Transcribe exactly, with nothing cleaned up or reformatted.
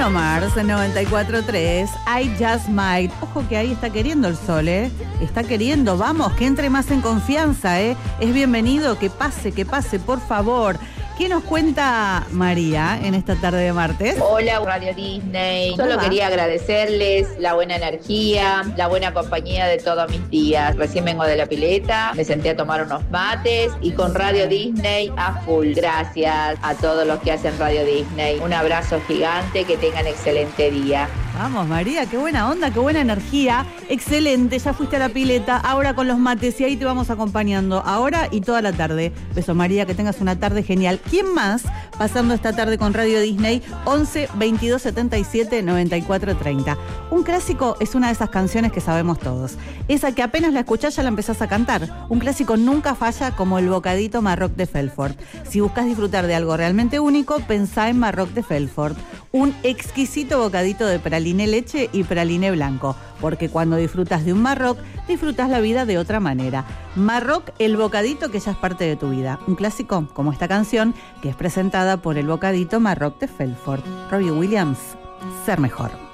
Bruno Mars en noventa y cuatro punto tres, I Just Might. Ojo que ahí está queriendo el sol, ¿eh? Está queriendo, vamos, que entre más en confianza, ¿eh? Es bienvenido, que pase, que pase, por favor. ¿Qué nos cuenta María en esta tarde de martes? Hola, Radio Disney. Solo va? quería agradecerles la buena energía, la buena compañía de todos mis días. Recién vengo de la pileta, me senté a tomar unos mates y con Radio Disney a full. Gracias a todos los que hacen Radio Disney. Un abrazo gigante, que tengan excelente día. Vamos, María, qué buena onda, qué buena energía. Excelente, ya fuiste a la pileta, ahora con los mates y ahí te vamos acompañando, ahora y toda la tarde. Beso, María, que tengas una tarde genial. ¿Quién más pasando esta tarde con Radio Disney? once, veintidós, setenta y siete, noventa y cuatro, treinta. Un clásico es una de esas canciones que sabemos todos. Esa que apenas la escuchás ya la empezás a cantar. Un clásico nunca falla, como el bocadito Marroc de Felfort. Si buscas disfrutar de algo realmente único, pensá en Marroc de Felfort. Un exquisito bocadito de praline leche y praline blanco, porque cuando disfrutas de un Marroc, disfrutas la vida de otra manera. Marroc, el bocadito que ya es parte de tu vida. Un clásico como esta canción, que es presentada por el bocadito Marroc de Felfort. Robbie Williams, Ser Mejor.